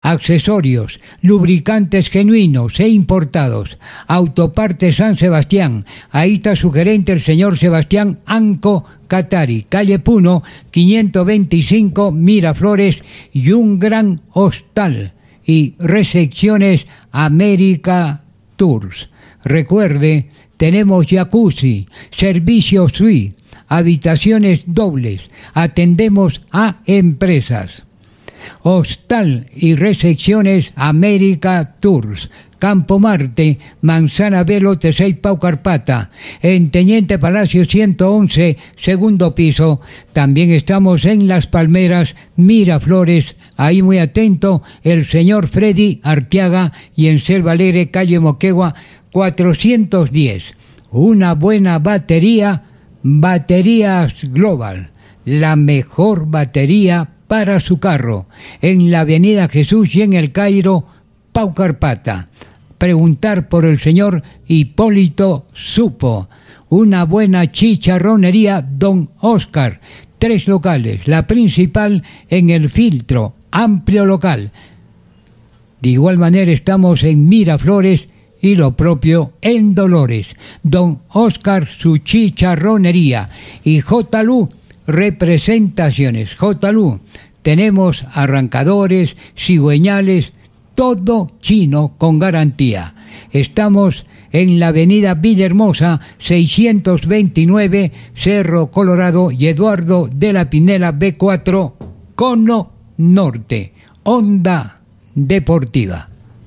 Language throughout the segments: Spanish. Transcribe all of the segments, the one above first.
accesorios, lubricantes genuinos e importados. Autopartes San Sebastián. Ahí está su gerente, el señor Sebastián Anco Catari, calle Puno, 525 Miraflores, y un gran hostal y recepciones América Tours. Recuerde, tenemos jacuzzi, servicio suite, habitaciones dobles, atendemos a empresas. Hostal y recepciones América Tours, Campo Marte, Manzana B, Lote 6, Pau Carpata, en Teniente Palacio 111, segundo piso. También estamos en Las Palmeras, Miraflores, ahí muy atento el señor Freddy Arteaga, y en Selva Alegre, calle Moquegua 410. Una buena batería, Baterías Global, la mejor batería para su carro, en la Avenida Jesús y en el Cairo, Pau Carpata. Preguntar por el señor Hipólito Supo. Una buena chicharronería Don Oscar. 3 locales, la principal en El Filtro, amplio local. De igual manera estamos en Miraflores y lo propio en Dolores. Don Oscar, su chicharronería. Y J.Lu Representaciones. J.Lu, tenemos arrancadores, cigüeñales, todo chino con garantía. Estamos en la avenida Villahermosa, 629, Cerro Colorado, y Eduardo de la Pinela, B4, Cono Norte. Onda Deportiva.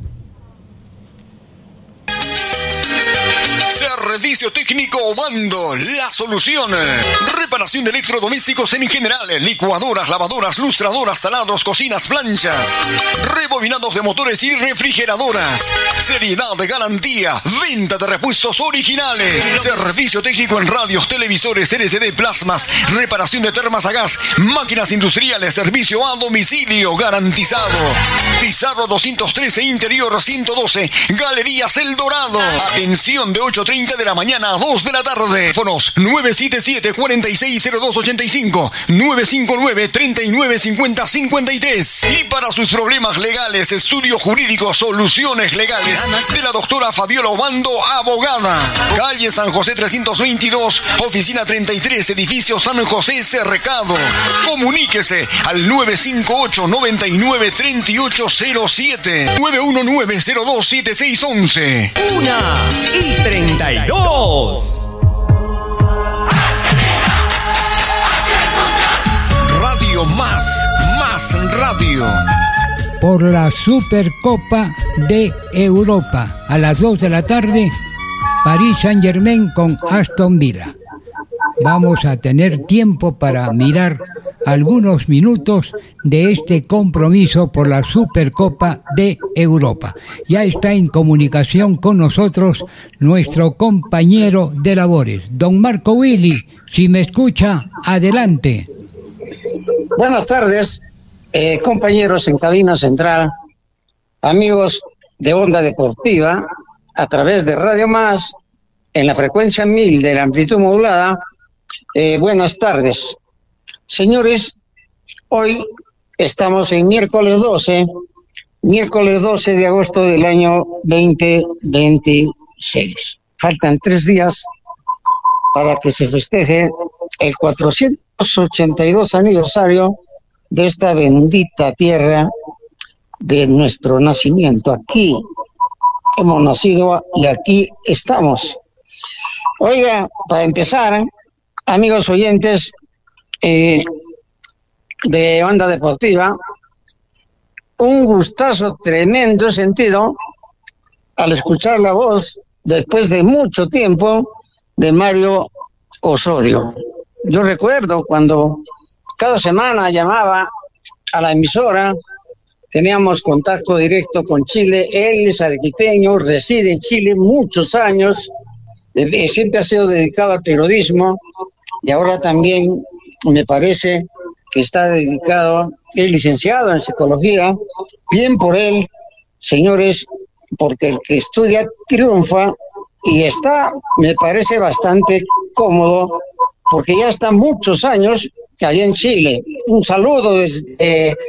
Servicio técnico Obando, la solución. Reparación de electrodomésticos en general, licuadoras, lavadoras, lustradoras, taladros, cocinas, planchas, rebobinados de motores y refrigeradoras. Seriedad de garantía, venta de repuestos originales. Servicio técnico en radios, televisores, LCD, plasmas, reparación de termas a gas, máquinas industriales, servicio a domicilio garantizado. Pizarro 213, interior 112, Galerías El Dorado. Atención de 8:30 de la mañana a 2 de la tarde. Fonos 977-460285, 959-3950-53. Y para sus problemas legales, estudio jurídico, soluciones legales de la doctora Fabiola Obando, abogada. Calle San José 322, oficina 33, edificio San José Cercado. Comuníquese al 958-993807, 919-027611. 1:32. Radio Más Radio. Por la Supercopa de Europa, a las 2 de la tarde, Paris Saint-Germain con Aston Villa. Vamos a tener tiempo para mirar algunos minutos de este compromiso por la Supercopa de Europa. Ya está en comunicación con nosotros nuestro compañero de labores, don Marco Willy. Si me escucha, adelante. Buenas tardes, compañeros en cabina central, amigos de Onda Deportiva, a través de Radio Más, en la frecuencia 1000 de la amplitud modulada. Buenas tardes. Señores, hoy estamos en miércoles 12 de agosto del año 2026. Faltan 3 días para que se festeje el 482 aniversario de esta bendita tierra de nuestro nacimiento. Aquí hemos nacido y aquí estamos. Oiga, para empezar, amigos oyentes de Onda Deportiva, un gustazo tremendo he sentido al escuchar la voz después de mucho tiempo de Mario Osorio. Yo recuerdo cuando cada semana llamaba a la emisora, teníamos contacto directo con Chile. Él es arequipeño, reside en Chile muchos años, siempre ha sido dedicado al periodismo y ahora también me parece que está dedicado, es licenciado en psicología. Bien por él, señores, porque el que estudia triunfa y está, me parece, bastante cómodo, porque ya está muchos años allá en Chile. Un saludo desde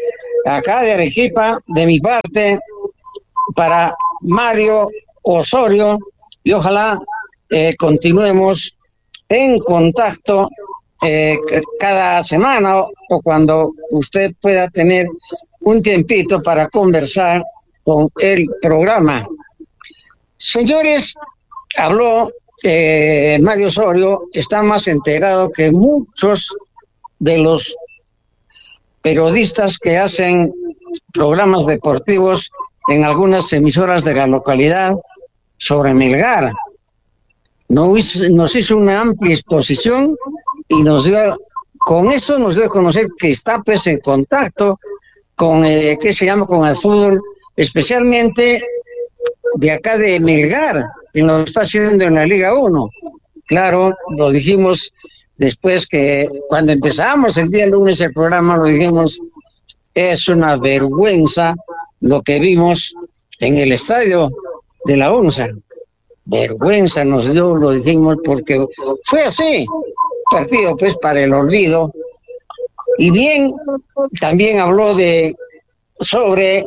acá de Arequipa, de mi parte, para Mario Osorio, y ojalá continuemos en contacto cada semana o cuando usted pueda tener un tiempito para conversar con el programa. Señores, habló Mario Osorio, está más enterado que muchos de los periodistas que hacen programas deportivos en algunas emisoras de la localidad sobre Melgar. Nos hizo una amplia exposición y con eso nos dio a conocer que está pues en contacto con con el fútbol, especialmente de acá de Melgar, que lo está haciendo en la Liga 1. Claro, lo dijimos después que cuando empezamos el día lunes el programa, lo dijimos, es una vergüenza lo que vimos en el estadio de la ONSA. Vergüenza nos dio, lo dijimos, porque fue así, partido pues para el olvido. Y bien, también habló sobre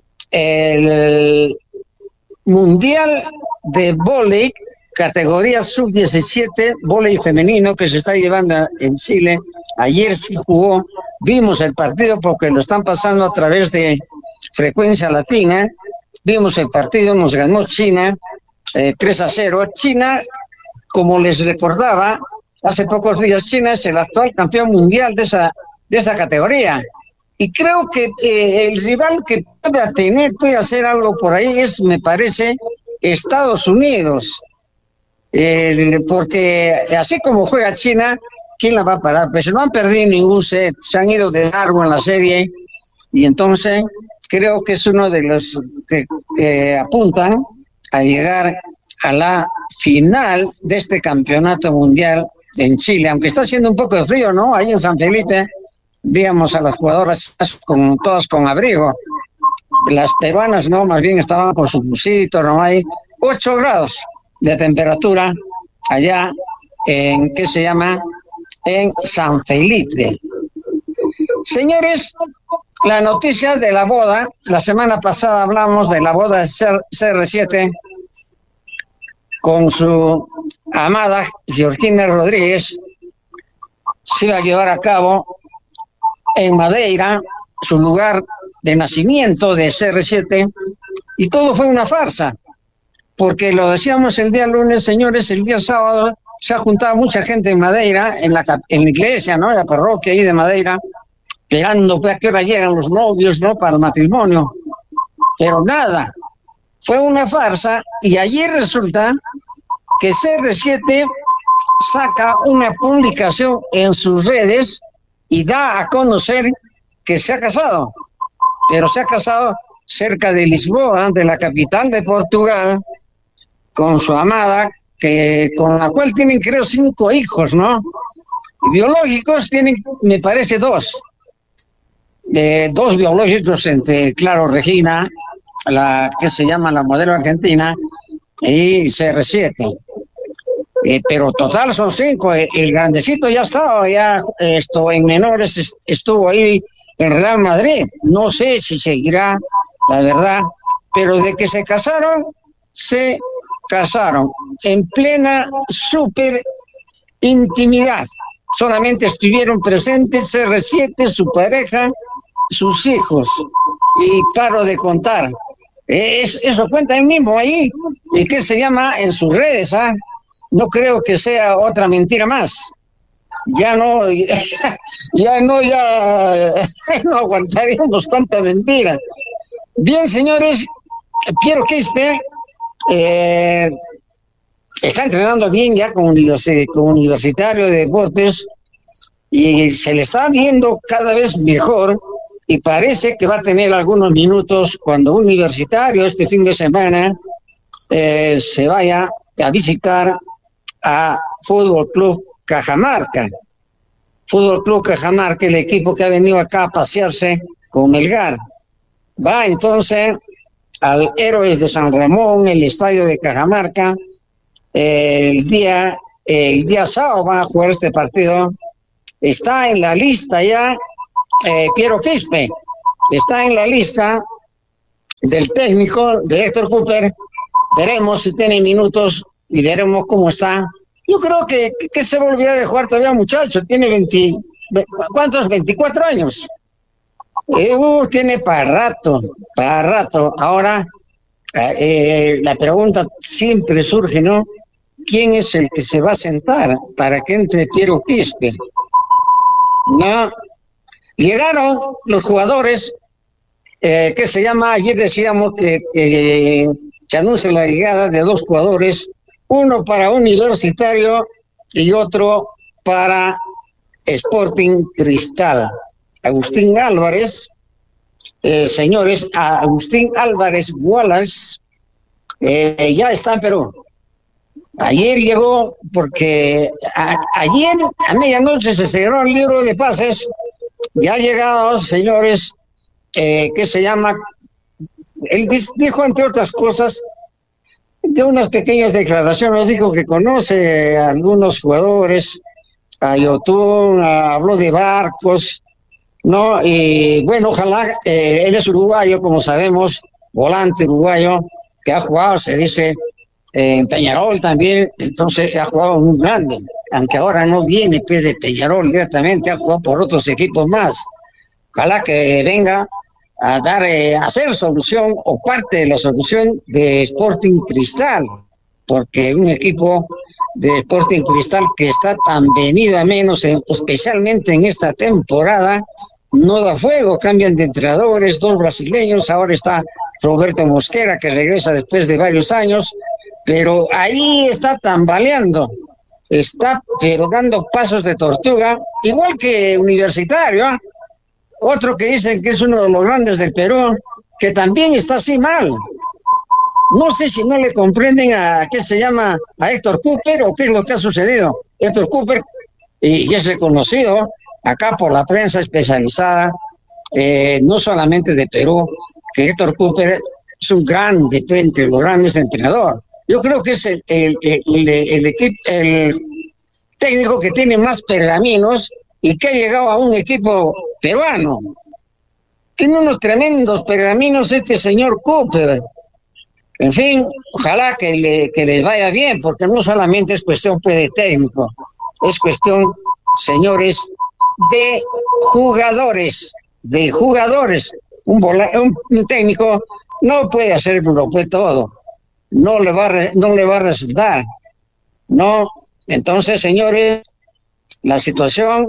el Mundial de Vóley, categoría sub-17, vóley femenino que se está llevando en Chile. Ayer sí jugó, vimos el partido porque lo están pasando a través de Frecuencia Latina. Vimos el partido, nos ganó China 3-0. China, como les recordaba, hace pocos días China es el actual campeón mundial de esa categoría. Y creo que el rival que puede hacer algo por ahí me parece, Estados Unidos. Porque así como juega China, ¿quién la va a parar? Pues no han perdido ningún set, se han ido de largo en la serie. Y entonces creo que es uno de los que apuntan a llegar a la final de este campeonato mundial en Chile, aunque está haciendo un poco de frío, ¿no? Ahí en San Felipe víamos a las jugadoras todas con abrigo. Las peruanas no, más bien estaban con su busito, no hay 8 grados de temperatura allá en San Felipe. Señores, la noticia de la boda, la semana pasada hablamos de la boda de CR7 con su amada Georgina Rodríguez. Se iba a llevar a cabo en Madeira, su lugar de nacimiento de CR7, y todo fue una farsa, porque lo decíamos el día lunes, señores, el día sábado se ha juntado mucha gente en Madeira, en la iglesia, ¿no?, en la parroquia ahí de Madeira, esperando pues a qué hora llegan los novios, ¿no?, para el matrimonio, pero nada, fue una farsa. Y ayer resulta que CR7 saca una publicación en sus redes y da a conocer que se ha casado, pero se ha casado cerca de Lisboa, de la capital de Portugal, con su amada, con la cual tienen, creo, 5 hijos, ¿no? Biológicos tienen, me parece, 2. 2 biológicos entre, claro, Regina, la modelo argentina, y CR7. Pero total son 5. El grandecito ya estaba, en menores estuvo ahí en Real Madrid. No sé si seguirá, la verdad, pero de que se casaron en plena súper intimidad. Solamente estuvieron presentes CR7, su pareja, sus hijos, y paro de contar. Eso cuenta él mismo ahí, y en sus redes, No creo que sea otra mentira más. Ya no aguantaríamos tanta mentira. Bien, señores, Piero Quispe está entrenando bien ya con Universitario de Deportes y se le está viendo cada vez mejor, y parece que va a tener algunos minutos cuando Universitario este fin de semana se vaya a visitar a Fútbol Club Cajamarca. Fútbol Club Cajamarca, el equipo que ha venido acá a pasearse con Melgar. Va entonces al Héroes de San Ramón, el estadio de Cajamarca. El día sábado van a jugar este partido. Está en la lista ya Piero Quispe. está en la lista del técnico de Héctor Cooper. Veremos si tiene minutos y veremos cómo está. Yo creo que se volvió de jugar todavía, muchacho. Tiene 24 años. Tiene para rato. Ahora, la pregunta siempre surge, ¿no? ¿Quién es el que se va a sentar para que entre Piero Quispe? No. Llegaron los jugadores, que se llama, ayer decíamos que se anuncia la llegada de 2 jugadores, uno para Universitario y otro para Sporting Cristal. Agustín Álvarez, señores, Agustín Álvarez Wallace, ya está en Perú. Ayer llegó porque ayer a medianoche se cerró el libro de pases. Ya ha llegado, señores, que se llama, él dijo entre otras cosas, de unas pequeñas declaraciones, dijo que conoce a algunos jugadores, a Yotun, habló de Barcos, ¿no? Y bueno, ojalá, él es uruguayo, como sabemos, volante uruguayo, que ha jugado, se dice, en Peñarol también, entonces ha jugado muy grande, aunque ahora no viene de Peñarol directamente, ha jugado por otros equipos más. Ojalá que venga a dar, a hacer solución o parte de la solución de Sporting Cristal, porque un equipo de Sporting Cristal que está tan venido a menos, especialmente en esta temporada, no da fuego, cambian de entrenadores, 2 brasileños, ahora está Roberto Mosquera, que regresa después de varios años, pero ahí está tambaleando, está pero dando pasos de tortuga, igual que Universitario, ¿eh? Otro que dicen que es uno de los grandes del Perú, que también está así mal. No sé si no le comprenden a Héctor Cooper o qué es lo que ha sucedido. Héctor Cooper, y es reconocido acá por la prensa especializada, no solamente de Perú, que Héctor Cooper es un gran entre los grandes entrenador. Yo creo que es el técnico que tiene más pergaminos y que ha llegado a un equipo peruano. Tiene unos tremendos pergaminos este señor Cooper. En fin, ojalá que les vaya bien, porque no solamente es cuestión de técnico, es cuestión, señores, de jugadores. Un técnico no puede hacerlo todo. No le va a resultar, ¿no? Entonces, señores, la situación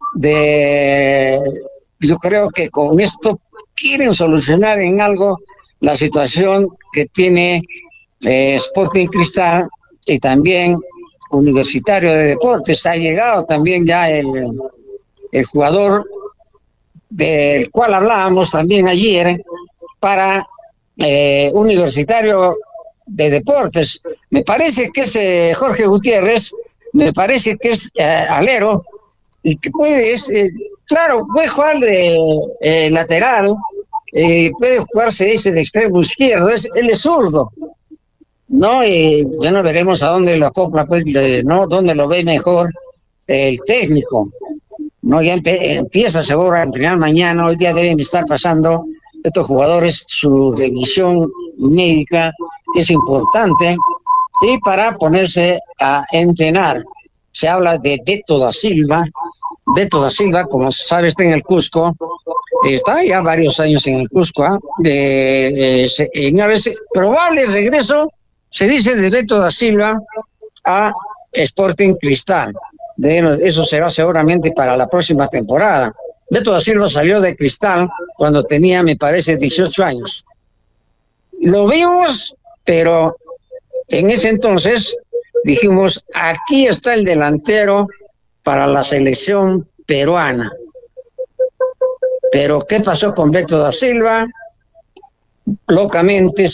yo creo que con esto quieren solucionar en algo la situación que tiene Sporting Cristal y también Universitario de Deportes. Ha llegado también ya el jugador del cual hablábamos también ayer para Universitario de Deportes. Me parece que es Jorge Gutiérrez, me parece que es alero, y que puede jugar de lateral, puede jugar, se dice, de extremo izquierdo, él es zurdo, ¿no? Y bueno, veremos a dónde lo acopla, pues, ¿no? Dónde lo ve mejor el técnico, ¿no? Ya empieza seguro a entrenar mañana, hoy día deben estar pasando estos jugadores su revisión médica, que es importante, y para ponerse a entrenar. Se habla de Beto da Silva, como se sabe, está en el Cusco, está ya varios años en el Cusco, señores, probable regreso, se dice, de Beto da Silva a Sporting Cristal. Eso será seguramente para la próxima temporada. Beto da Silva salió de Cristal cuando tenía, me parece, 18 años. Lo vimos, pero en ese entonces dijimos, aquí está el delantero para la selección peruana. Pero ¿qué pasó con Beto da Silva? Locamente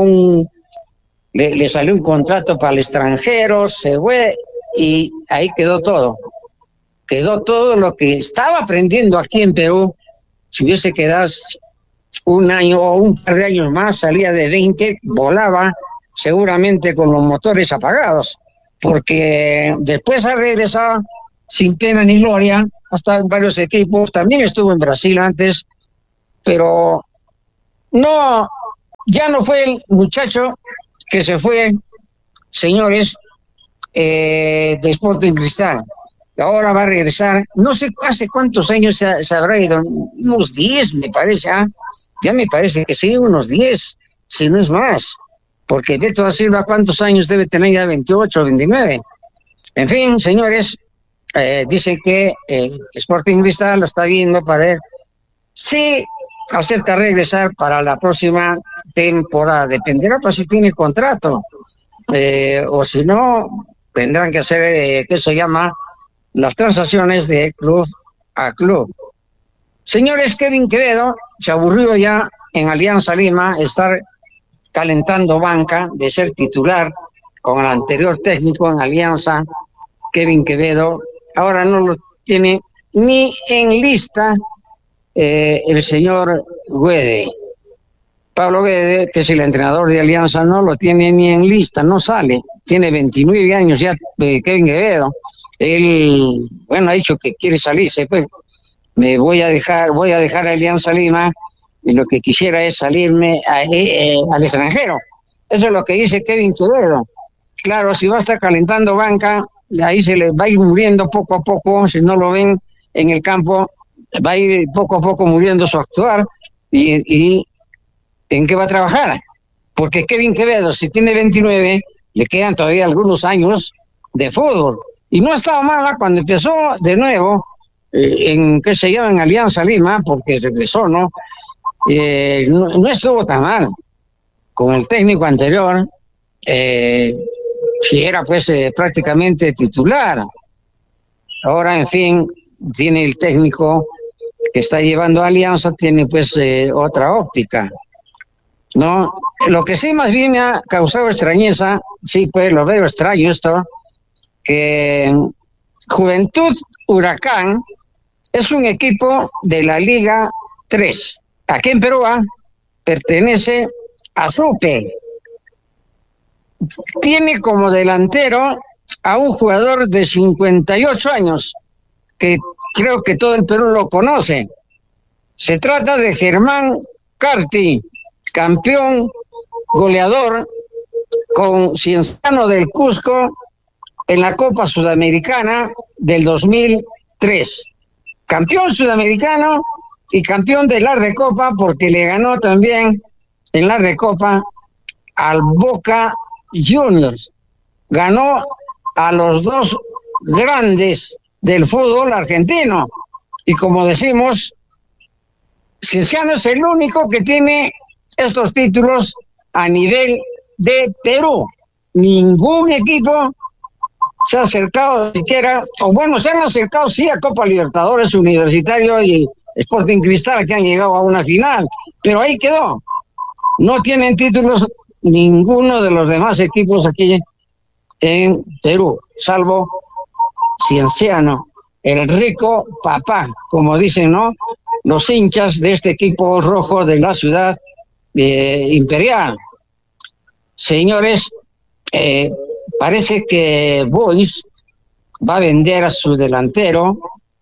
le salió un contrato para el extranjero, se fue y ahí quedó todo. Quedó todo lo que estaba aprendiendo aquí en Perú. Si hubiese quedado un año o un par de años más, salía de 20, volaba seguramente con los motores apagados, porque después ha regresado sin pena ni gloria, hasta en varios equipos, también estuvo en Brasil antes, pero no, ya no fue el muchacho que se fue, señores, de Sporting Cristal. Ahora va a regresar, no sé hace cuántos años se habrá ido, unos 10 me parece, ya me parece que sí, unos 10, si no es más, porque Beto da Silva cuántos años debe tener, ya 28, 29. En fin, señores, dice que Sporting Cristal lo está viendo para ver si acepta regresar para la próxima temporada. Dependerá pues si tiene contrato, o si no, tendrán que hacer, ¿qué se llama? Las transacciones de club a club. Señores, Kevin Quevedo se aburrió ya en Alianza Lima estar calentando banca, de ser titular con el anterior técnico en Alianza, Kevin Quevedo. Ahora no lo tiene ni en lista el señor Guede. Pablo Guede, que es el entrenador de Alianza, no lo tiene ni en lista, no sale. Tiene 29 años ya, Kevin Quevedo. Él, bueno, ha dicho que quiere salirse, pues me voy a dejar Alianza Lima y lo que quisiera es salirme al extranjero. Eso es lo que dice Kevin Quevedo. Claro, si va a estar calentando banca, ahí se le va a ir muriendo poco a poco, si no lo ven en el campo, va a ir poco a poco muriendo su actuar y ¿en qué va a trabajar? Porque Kevin Quevedo, si tiene 29, le quedan todavía algunos años de fútbol. Y no estaba mala cuando empezó de nuevo en Alianza Lima, porque regresó, ¿no? No estuvo tan mal. Con el técnico anterior, si era pues prácticamente titular. Ahora, en fin, tiene el técnico que está llevando a Alianza, tiene pues otra óptica, ¿no? Lo que sí más bien me ha causado extrañeza, sí, pues lo veo extraño esto, que Juventud Huracán es un equipo de la Liga 3. Aquí en Perú pertenece a Supe. Tiene como delantero a un jugador de 58 años, que creo que todo el Perú lo conoce. Se trata de Germán Carti, campeón goleador con Cienciano del Cusco en la Copa Sudamericana del 2003. Campeón sudamericano y campeón de la Recopa, porque le ganó también en la Recopa al Boca Juniors. Ganó a los dos grandes del fútbol argentino. Y como decimos, Cienciano es el único que tiene estos títulos a nivel de Perú. Ningún equipo se ha acercado siquiera, o bueno, se han acercado sí a Copa Libertadores, Universitario y Sporting Cristal, que han llegado a una final, pero ahí quedó. No tienen títulos ninguno de los demás equipos aquí en Perú, salvo Cienciano, el rico papá, como dicen, ¿no? Los hinchas de este equipo rojo de la ciudad imperial. Señores, parece que Boys va a vender a su delantero,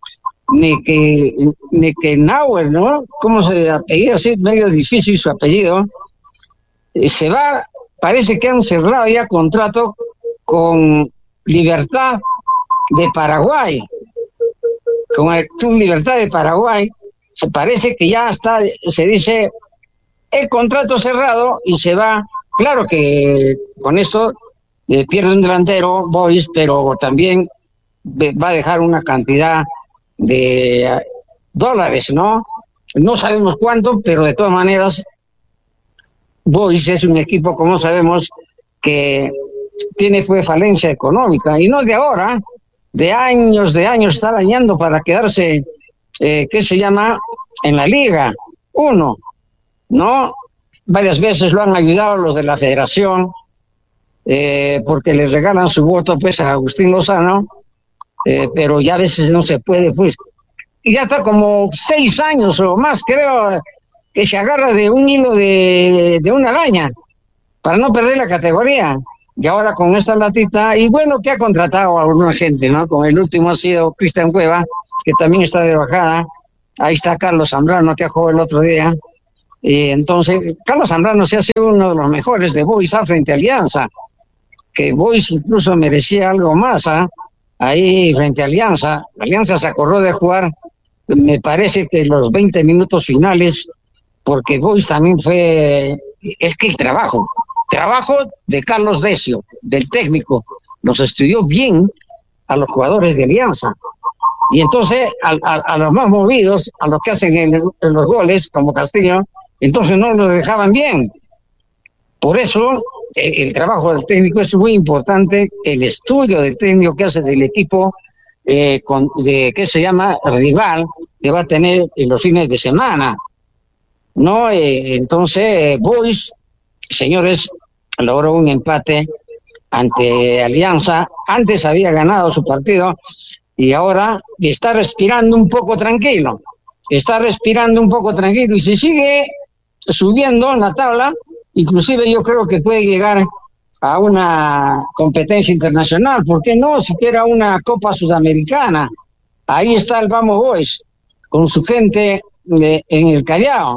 Neckenauer, ¿no? ¿Cómo se apellida? Sí, medio difícil su apellido. Se va, parece que han cerrado ya contrato con Libertad de Paraguay, con el Club Libertad de Paraguay. Se parece que ya está, se dice, el contrato cerrado y se va. Claro que con esto pierde un delantero, Boys, pero también va a dejar una cantidad de dólares, ¿no? No sabemos cuánto, pero de todas maneras, Boys es un equipo, como sabemos, que tiene falencia económica, y no de ahora, de años está dañando para quedarse, ¿qué se llama? En la Liga 1, ¿no? Varias veces lo han ayudado los de la federación, porque les regalan su voto pues a Agustín Lozano, pero ya a veces no se puede, pues. Y ya está como 6 años o más, creo, que se agarra de un hilo de una araña para no perder la categoría. Y ahora con esta latita, y bueno, que ha contratado a alguna gente, ¿no? Con el último ha sido Cristian Cueva, que también está de bajada, Ahí está Carlos Zambrano, que jugó el otro día. Y entonces, Carlos Zambrano se hace uno de los mejores de Boys frente a Alianza, que Boys incluso merecía algo más, ahí frente a Alianza. Alianza se acordó de jugar, me parece que los 20 minutos finales, porque Boys también fue, es que el trabajo de Carlos Decio, del técnico, los estudió bien a los jugadores de Alianza. Y entonces a los más movidos, a los que hacen en los goles, como Castillo, entonces no los dejaban bien. Por eso el trabajo del técnico es muy importante, el estudio del técnico que hace del equipo que se llama rival, que va a tener en los fines de semana, ¿no? Entonces, Boys, señores, logró un empate ante Alianza. Antes había ganado su partido y ahora está respirando un poco tranquilo. Y si sigue subiendo en la tabla, inclusive yo creo que puede llegar a una competencia internacional, ¿por qué no? Siquiera una Copa Sudamericana. Ahí está el Vamos Boys, con su gente en el Callao.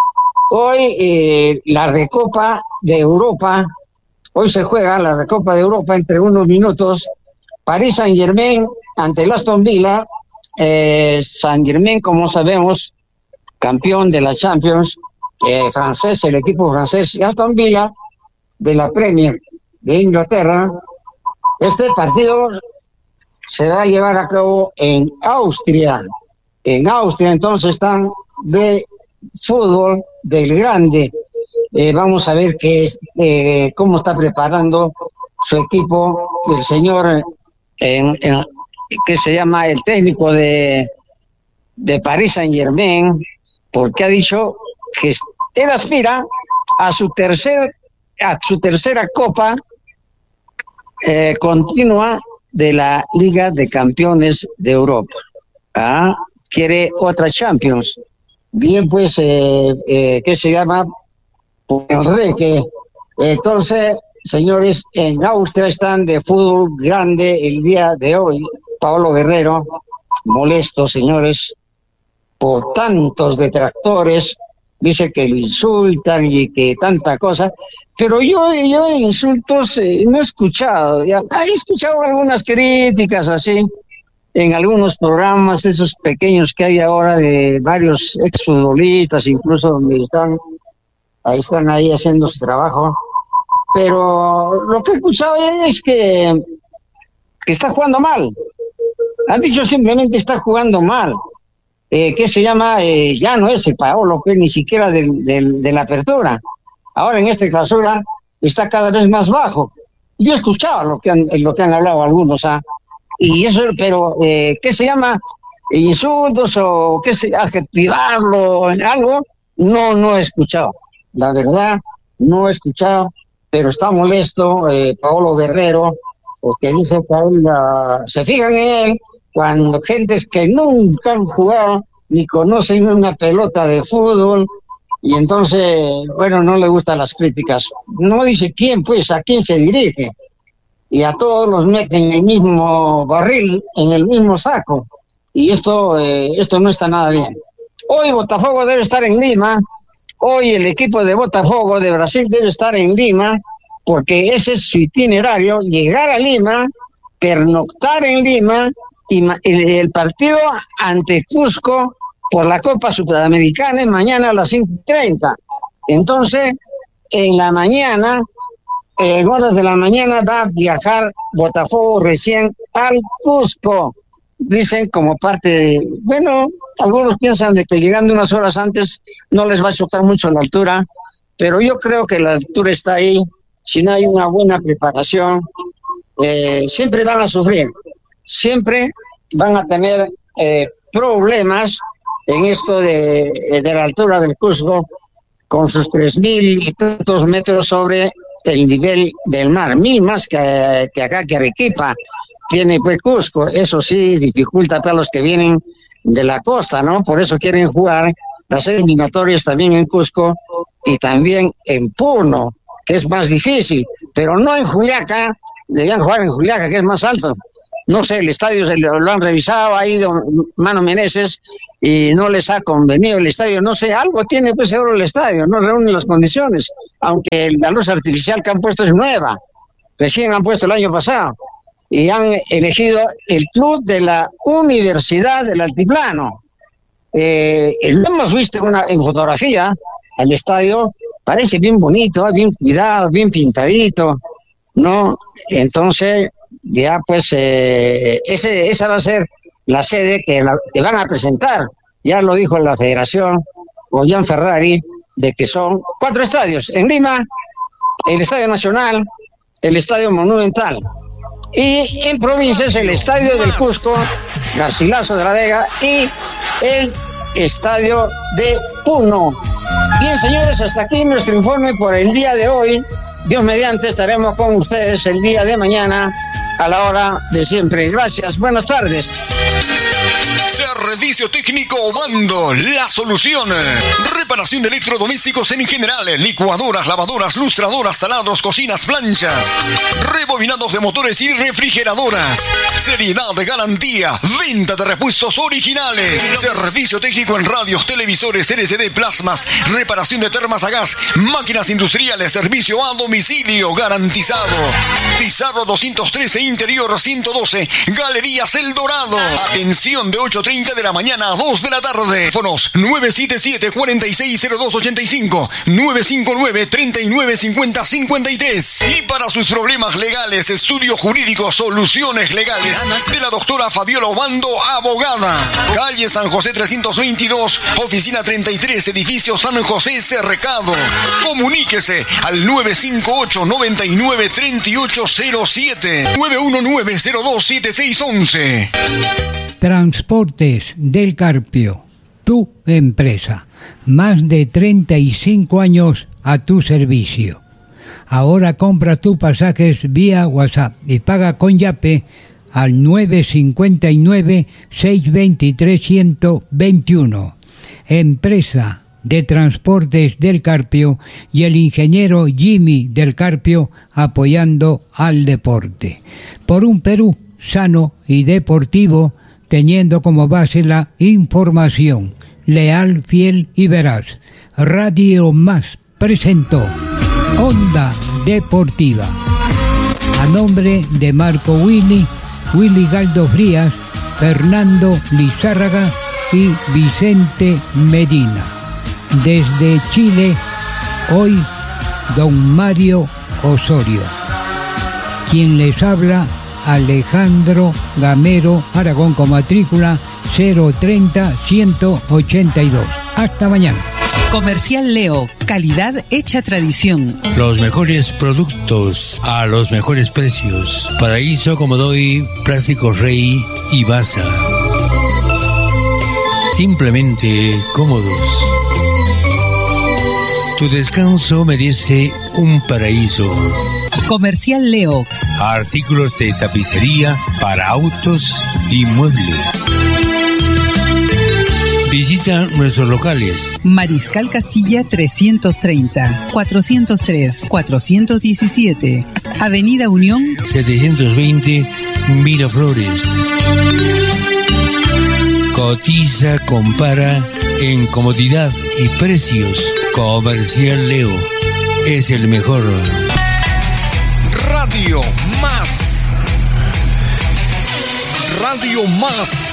Hoy la Recopa de Europa, hoy se juega la Recopa de Europa entre unos minutos, Paris Saint-Germain ante el Aston Villa. Saint-Germain, como sabemos, campeón de la Champions, francés, el equipo francés, y Aston Villa de la Premier de Inglaterra. Este partido se va a llevar a cabo en Austria. Entonces están de fútbol del grande. Vamos a ver cómo está preparando su equipo el señor que se llama el técnico de Paris Saint-Germain, porque ha dicho que él aspira a su tercera copa continua de la Liga de Campeones de Europa. Quiere otra Champions. Bien, pues, ¿qué se llama? Enrique. Entonces, señores, en Austria están de fútbol grande el día de hoy. Paolo Guerrero, molesto, señores, por tantos detractores, dice que lo insultan y que tanta cosa, pero yo de insultos no he escuchado. He escuchado algunas críticas así, en algunos programas, esos pequeños que hay ahora de varios exfutbolistas, incluso donde están ahí haciendo su trabajo, pero lo que he escuchado es que está jugando mal. Han dicho simplemente está jugando mal. ¿Qué se llama? Ya no es el Paolo, que ni siquiera de la apertura. Ahora en esta clausura está cada vez más bajo. Yo he escuchado lo que han hablado algunos, y eso, pero ¿qué se llama? Insultos o qué se adjetivarlo en algo, no he escuchado. La verdad, no he escuchado, pero está molesto Paolo Guerrero, porque dice que se fijan en él cuando gentes que nunca han jugado ni conocen una pelota de fútbol, y entonces, bueno, no le gustan las críticas. No dice quién, pues, a quién se dirige, y a todos los meten en el mismo barril, en el mismo saco, y esto no está nada bien. Hoy Botafogo debe estar en Lima, hoy el equipo de Botafogo de Brasil debe estar en Lima, porque ese es su itinerario, llegar a Lima, pernoctar en Lima, y el partido ante Cusco por la Copa Sudamericana es mañana a las 5:30. Entonces, en horas de la mañana va a viajar Botafogo recién al Cusco. Dicen como parte de... Bueno, algunos piensan de que llegando unas horas antes no les va a chocar mucho la altura, pero yo creo que la altura está ahí. Si no hay una buena preparación, siempre van a sufrir. Siempre van a tener problemas en esto de la altura del Cusco, con sus 3.000 y tantos metros sobre el nivel del mar, 1.000 más que acá, que Arequipa tiene pues Cusco. Eso sí dificulta para los que vienen de la costa, ¿no? Por eso quieren jugar las eliminatorias también en Cusco y también en Puno, que es más difícil, pero no en Juliaca. Debían jugar en Juliaca, que es más alto. no sé, el estadio lo han revisado, ha ido Mano Meneses y no les ha convenido el estadio, no sé, algo tiene pues ahora el estadio, no reúne las condiciones, aunque la luz artificial que han puesto es nueva, recién han puesto el año pasado, y han elegido el club de la Universidad del Altiplano. Lo hemos visto en fotografía, el estadio parece bien bonito, bien cuidado, bien pintadito, ¿no? Entonces, ya pues, esa va a ser la sede que van a presentar. Ya lo dijo la Federación, o Gian Ferrari, de que son 4 estadios. En Lima, el Estadio Nacional, el Estadio Monumental. Y en provincias, el Estadio del Cusco, Garcilaso de la Vega, y el Estadio de Puno. Bien, señores, hasta aquí nuestro informe por el día de hoy. Dios mediante, estaremos con ustedes el día de mañana a la hora de siempre. Gracias, buenas tardes. Servicio técnico Obando, la solución. Reparación de electrodomésticos en general, licuadoras, lavadoras, lustradoras, taladros, cocinas, planchas, rebobinados de motores y refrigeradoras. Seriedad de garantía, venta de repuestos originales. Servicio técnico en radios, televisores, LCD, plasmas, reparación de termas a gas, máquinas industriales, servicio a domicilio garantizado. Pizarro 213, interior 112, Galerías El Dorado. Atención de 8:30 de la mañana a 2 de la tarde. Teléfonos 977-460285, 959-3950-53. Y para sus problemas legales, estudio jurídico, soluciones legales de la doctora Fabiola Obando, abogada. Calle San José 322, oficina 33, edificio San José Cercado. Comuníquese al 958-993807, 919-027611. Transportes del Carpio, tu empresa. Más de 35 años a tu servicio. Ahora compra tus pasajes vía WhatsApp y paga con Yape al 959-623-121. Empresa de Transportes del Carpio y el ingeniero Jimmy del Carpio apoyando al deporte. Por un Perú sano y deportivo, teniendo como base la información, leal, fiel y veraz. Radio Más presentó Onda Deportiva. A nombre de Marco Willy Galdo Frías, Fernando Lizárraga y Vicente Medina. Desde Chile, hoy, don Mario Osorio. Quien les habla, Alejandro Gamero Aragón, con matrícula 030-182. Hasta mañana. Comercial Leo, calidad hecha tradición. Los mejores productos a los mejores precios. Paraíso, Comodoy, Plásticos Rey y Baza. Simplemente cómodos. Tu descanso merece un paraíso. Comercial Leo. Artículos de tapicería para autos y muebles. Visita nuestros locales. Mariscal Castilla 330, 403, 417. Avenida Unión 720, Miraflores. Cotiza, compara en comodidad y precios. Comercial Leo es el mejor. Radio Más. Radio Más.